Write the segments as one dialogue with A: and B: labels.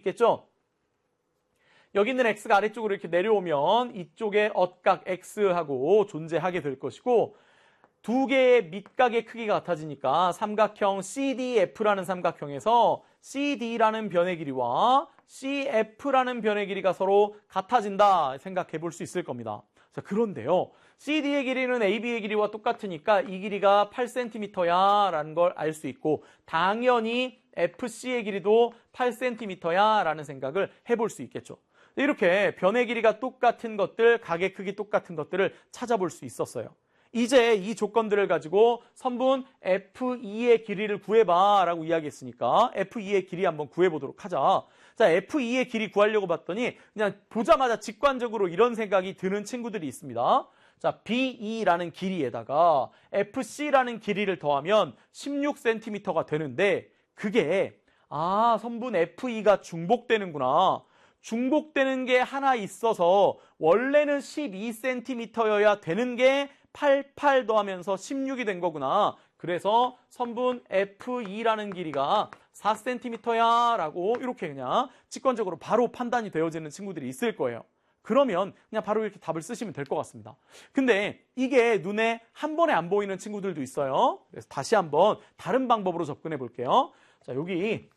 A: 있겠죠? 여기 있는 x가 아래쪽으로 이렇게 내려오면 이쪽에 엇각 x하고 존재하게 될 것이고 두 개의 밑각의 크기가 같아지니까 삼각형 CDF라는 삼각형에서 CD라는 변의 길이와 CF라는 변의 길이가 서로 같아진다 생각해 볼 수 있을 겁니다. 자, 그런데요. CD의 길이는 AB의 길이와 똑같으니까 이 길이가 8cm야 라는 걸 알 수 있고 당연히 FC의 길이도 8cm야 라는 생각을 해볼 수 있겠죠. 이렇게 변의 길이가 똑같은 것들, 각의 크기 똑같은 것들을 찾아볼 수 있었어요. 이제 이 조건들을 가지고 선분 F2의 길이를 구해봐 라고 이야기했으니까 F2의 길이 한번 구해보도록 하자. 자, F2의 길이 구하려고 봤더니 그냥 보자마자 직관적으로 이런 생각이 드는 친구들이 있습니다. 자, B2라는 길이에다가 FC라는 길이를 더하면 16cm가 되는데 그게 선분 F2가 중복되는구나. 중복되는 게 하나 있어서 원래는 12cm여야 되는 게 88 더하면서 16이 된 거구나. 그래서 선분 F2라는 길이가 4cm야 라고 이렇게 그냥 직관적으로 바로 판단이 되어지는 친구들이 있을 거예요. 그러면 그냥 바로 이렇게 답을 쓰시면 될 것 같습니다. 근데 이게 눈에 한 번에 안 보이는 친구들도 있어요. 그래서 다시 한번 다른 방법으로 접근해 볼게요. 자, 여기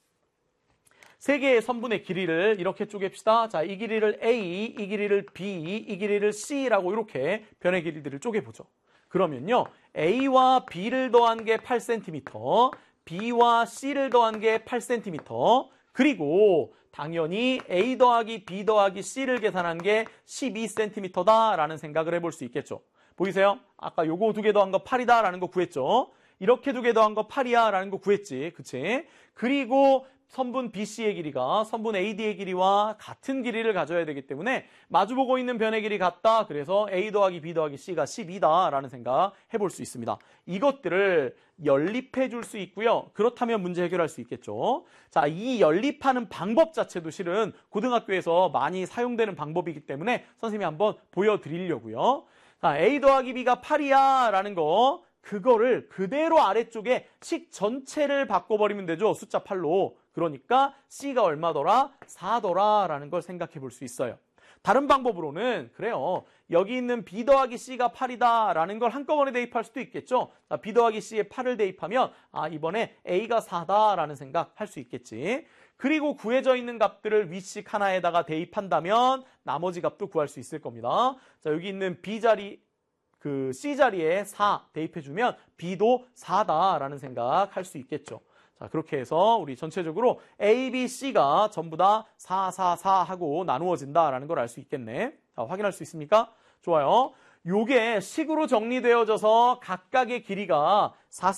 A: 세 개의 선분의 길이를 이렇게 쪼갭시다. 자, 이 길이를 A, 이 길이를 B, 이 길이를 C라고 이렇게 변의 길이들을 쪼개보죠. 그러면요. A와 B를 더한 게 8cm, B와 C를 더한 게 8cm, 그리고 당연히 A 더하기 B 더하기 C를 계산한 게 12cm다라는 생각을 해볼 수 있겠죠. 보이세요? 아까 요거 두 개 더한 거 8이다라는 거 구했죠. 이렇게 두 개 더한 거 8이야라는 거 구했지. 그치? 그리고 선분 BC의 길이가 선분 AD의 길이와 같은 길이를 가져야 되기 때문에 마주보고 있는 변의 길이 같다. 그래서 A 더하기 B 더하기 C가 12다라는 생각 해볼 수 있습니다. 이것들을 연립해 줄 수 있고요. 그렇다면 문제 해결할 수 있겠죠. 자, 이 연립하는 방법 자체도 실은 고등학교에서 많이 사용되는 방법이기 때문에 선생님이 한번 보여드리려고요. 자, A 더하기 B가 8이야 라는 거 그거를 그대로 아래쪽에 식 전체를 바꿔버리면 되죠. 숫자 8로. 그러니까 C가 얼마더라? 4더라 라는 걸 생각해 볼 수 있어요. 다른 방법으로는 그래요. 여기 있는 B 더하기 C가 8이다 라는 걸 한꺼번에 대입할 수도 있겠죠. 자, B 더하기 C에 8을 대입하면 이번에 A가 4다 라는 생각 할 수 있겠지. 그리고 구해져 있는 값들을 위식 하나에다가 대입한다면 나머지 값도 구할 수 있을 겁니다. 자, 여기 있는 B 자리 C 자리에 4 대입해주면 B도 4다라는 생각 할 수 있겠죠. 자, 그렇게 해서 우리 전체적으로 A, B, C가 전부 다 4, 4, 4 하고 나누어진다라는 걸 알 수 있겠네. 자, 확인할 수 있습니까? 좋아요. 요게 식으로 정리되어져서 각각의 길이가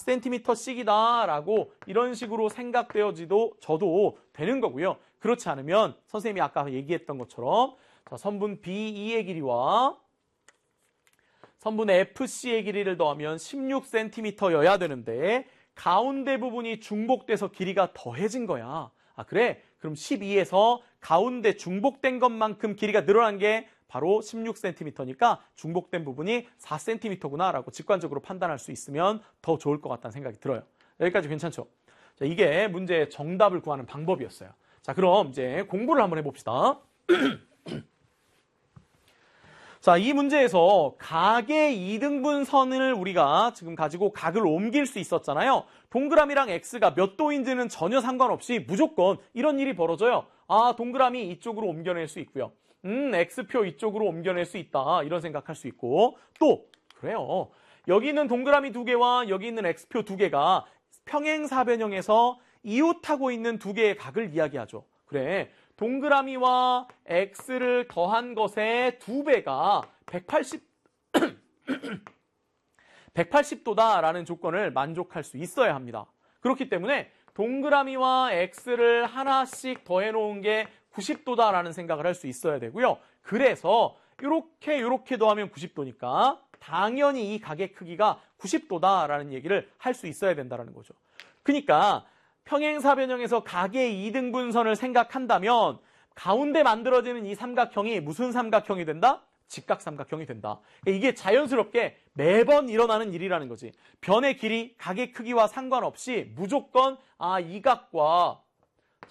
A: 4cm씩이다라고 이런 식으로 생각되어져도 되는 거고요. 그렇지 않으면 선생님이 아까 얘기했던 것처럼 자, 선분 B2의 길이와 선분의 FC의 길이를 더하면 16cm여야 되는데 가운데 부분이 중복돼서 길이가 더해진 거야. 그래? 그럼 12에서 가운데 중복된 것만큼 길이가 늘어난 게 바로 16cm니까 중복된 부분이 4cm구나 라고 직관적으로 판단할 수 있으면 더 좋을 것 같다는 생각이 들어요. 여기까지 괜찮죠? 자, 이게 문제의 정답을 구하는 방법이었어요. 자, 그럼 이제 공부를 한번 해봅시다. 자, 이 문제에서 각의 2등분 선을 우리가 지금 가지고 각을 옮길 수 있었잖아요. 동그라미랑 x가 몇 도인지는 전혀 상관없이 무조건 이런 일이 벌어져요. 동그라미 이쪽으로 옮겨낼 수 있고요. x표 이쪽으로 옮겨낼 수 있다. 이런 생각할 수 있고 또 그래요. 여기 있는 동그라미 두 개와 여기 있는 x표 두 개가 평행사변형에서 이웃하고 있는 두 개의 각을 이야기하죠. 그래. 동그라미와 x를 더한 것의 2배가 180도다라는 조건을 만족할 수 있어야 합니다. 그렇기 때문에 동그라미와 x를 하나씩 더해놓은 게 90도다라는 생각을 할 수 있어야 되고요. 그래서 이렇게 더하면 90도니까 당연히 이 각의 크기가 90도다라는 얘기를 할 수 있어야 된다는 거죠. 그러니까 평행사변형에서 각의 2등분선을 생각한다면 가운데 만들어지는 이 삼각형이 무슨 삼각형이 된다? 직각삼각형이 된다. 이게 자연스럽게 매번 일어나는 일이라는 거지. 변의 길이, 각의 크기와 상관없이 무조건 이 각과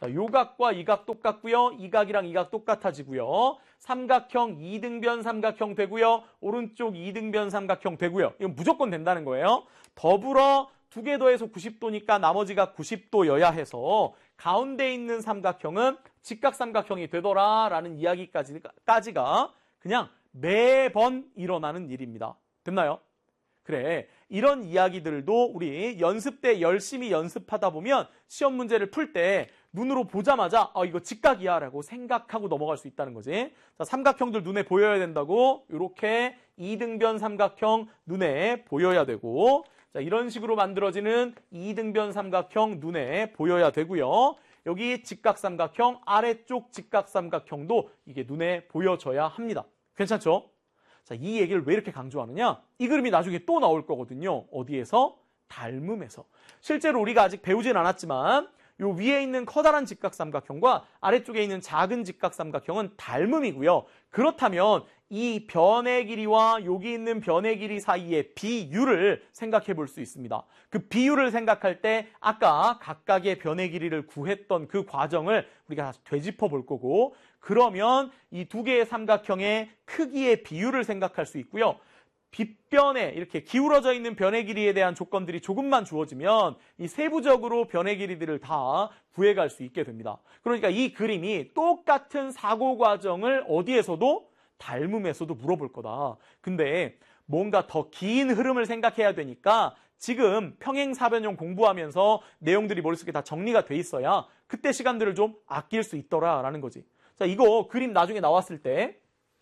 A: 자, 요 각과 이 각 똑같고요. 이 각이랑 이 각 똑같아지고요. 삼각형 이등변 삼각형 되고요. 오른쪽 이등변 삼각형 되고요. 이건 무조건 된다는 거예요. 더불어 두 개 더해서 90도니까 나머지가 90도여야 해서 가운데 있는 삼각형은 직각삼각형이 되더라라는 이야기까지가 그냥 매번 일어나는 일입니다. 됐나요? 그래, 이런 이야기들도 우리 연습 때 열심히 연습하다 보면 시험 문제를 풀 때 눈으로 보자마자 이거 직각이야 라고 생각하고 넘어갈 수 있다는 거지. 자, 삼각형들 눈에 보여야 된다고. 이렇게 이등변 삼각형 눈에 보여야 되고, 자, 이런 식으로 만들어지는 이등변 삼각형 눈에 보여야 되고요. 여기 직각삼각형, 아래쪽 직각삼각형도 이게 눈에 보여져야 합니다. 괜찮죠? 자, 이 얘기를 왜 이렇게 강조하느냐? 이 그림이 나중에 또 나올 거거든요. 어디에서? 닮음에서. 실제로 우리가 아직 배우진 않았지만 요 위에 있는 커다란 직각삼각형과 아래쪽에 있는 작은 직각삼각형은 닮음이고요. 그렇다면 이 변의 길이와 여기 있는 변의 길이 사이의 비율을 생각해 볼 수 있습니다. 그 비율을 생각할 때 아까 각각의 변의 길이를 구했던 그 과정을 우리가 다시 되짚어 볼 거고, 그러면 이 두 개의 삼각형의 크기의 비율을 생각할 수 있고요. 빗변에 이렇게 기울어져 있는 변의 길이에 대한 조건들이 조금만 주어지면 이 세부적으로 변의 길이들을 다 구해갈 수 있게 됩니다. 그러니까 이 그림이 똑같은 사고 과정을 어디에서도 닮음에서도 물어볼 거다. 근데 뭔가 더 긴 흐름을 생각해야 되니까 지금 평행사변형 공부하면서 내용들이 머릿속에 다 정리가 돼 있어야 그때 시간들을 좀 아낄 수 있더라라는 거지. 자, 이거 그림 나중에 나왔을 때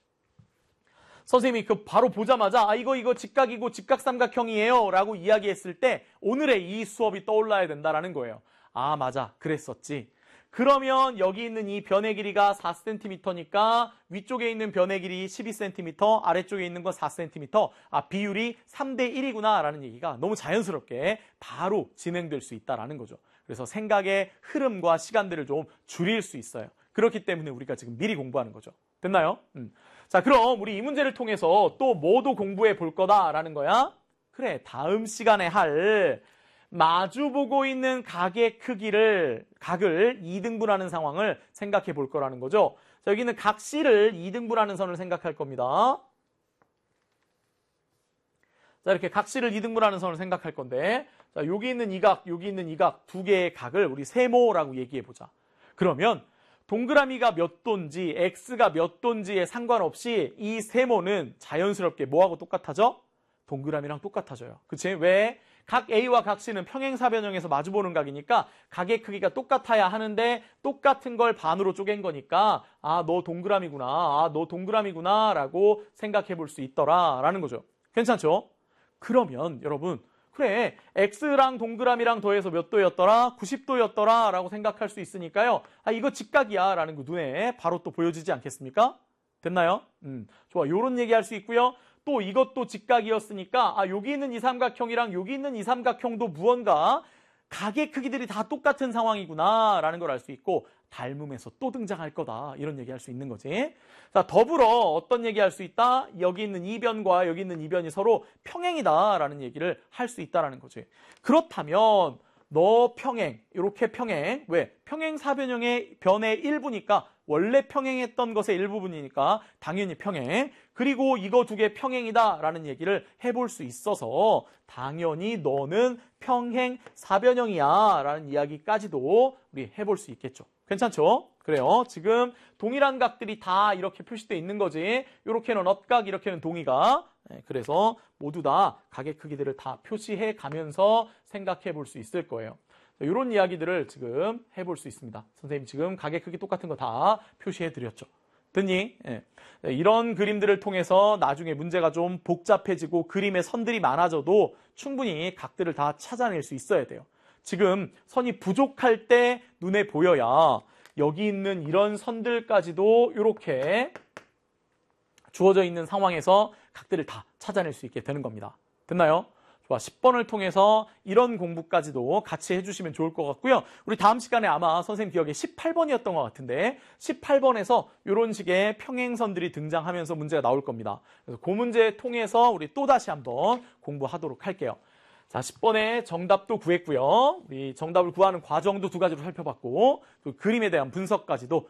A: 선생님이 그 바로 보자마자 이거 직각이고 직각삼각형이에요 라고 이야기했을 때 오늘의 이 수업이 떠올라야 된다라는 거예요. 아, 맞아, 그랬었지. 그러면 여기 있는 이 변의 길이가 4cm니까 위쪽에 있는 변의 길이 12cm, 아래쪽에 있는 건 4cm. 비율이 3대 1이구나 라는 얘기가 너무 자연스럽게 바로 진행될 수 있다라는 거죠. 그래서 생각의 흐름과 시간들을 좀 줄일 수 있어요. 그렇기 때문에 우리가 지금 미리 공부하는 거죠. 됐나요? 자, 그럼 우리 이 문제를 통해서 또 뭐도 공부해 볼 거다라는 거야? 그래, 다음 시간에 할 마주보고 있는 각의 크기를, 각을 2등분하는 상황을 생각해 볼 거라는 거죠. 자, 여기는 각 C를 2등분하는 선을 생각할 겁니다. 자, 이렇게 각 C를 2등분하는 선을 생각할 건데, 자, 여기 있는 이 각, 여기 있는 이 각 두 개의 각을 우리 세모라고 얘기해 보자. 그러면 동그라미가 몇 도인지, X가 몇 도인지에 상관없이 이 세모는 자연스럽게 뭐하고 똑같아져? 동그라미랑 똑같아져요. 그치? 왜? 각 A와 각 C는 평행사변형에서 마주보는 각이니까 각의 크기가 똑같아야 하는데 똑같은 걸 반으로 쪼갠 거니까 너 동그라미구나, 너 동그라미구나 라고 생각해 볼 수 있더라라는 거죠. 괜찮죠? 그러면 여러분, 그래, X랑 동그라미랑 더해서 몇 도였더라? 90도였더라 라고 생각할 수 있으니까요. 이거 직각이야 라는 거 눈에 바로 또 보여지지 않겠습니까? 됐나요? 좋아, 요런 얘기 할 수 있고요. 또 이것도 직각이었으니까 여기 있는 이 삼각형이랑 여기 있는 이 삼각형도 무언가 각의 크기들이 다 똑같은 상황이구나 라는 걸 알 수 있고, 닮음에서 또 등장할 거다 이런 얘기 할 수 있는 거지. 자, 더불어 어떤 얘기 할 수 있다? 여기 있는 이 변과 여기 있는 이 변이 서로 평행이다 라는 얘기를 할 수 있다라는 거지. 그렇다면 너 평행, 이렇게 평행, 왜? 평행사변형의 변의 일부니까 원래 평행했던 것의 일부분이니까 당연히 평행. 그리고 이거 두 개 평행이다라는 얘기를 해볼 수 있어서 당연히 너는 평행사변형이야 라는 이야기까지도 우리 해볼 수 있겠죠. 괜찮죠? 그래요. 지금 동일한 각들이 다 이렇게 표시되어 있는 거지. 이렇게는 엇각, 이렇게는 동의각. 그래서 모두 다 각의 크기들을 다 표시해 가면서 생각해 볼 수 있을 거예요. 이런 이야기들을 지금 해볼 수 있습니다. 선생님 지금 각의 크기 똑같은 거 다 표시해 드렸죠. 됐니? 이런 그림들을 통해서 나중에 문제가 좀 복잡해지고 그림의 선들이 많아져도 충분히 각들을 다 찾아낼 수 있어야 돼요. 지금 선이 부족할 때 눈에 보여야 여기 있는 이런 선들까지도 이렇게 주어져 있는 상황에서 각들을 다 찾아낼 수 있게 되는 겁니다. 됐나요? 좋아, 10번을 통해서 이런 공부까지도 같이 해주시면 좋을 것 같고요. 우리 다음 시간에 아마 선생님 기억에 18번이었던 것 같은데 18번에서 이런 식의 평행선들이 등장하면서 문제가 나올 겁니다. 그래서 그 문제 통해서 우리 또다시 한번 공부하도록 할게요. 자, 10번의 정답도 구했고요. 우리 정답을 구하는 과정도 두 가지로 살펴봤고, 또 그림에 대한 분석까지도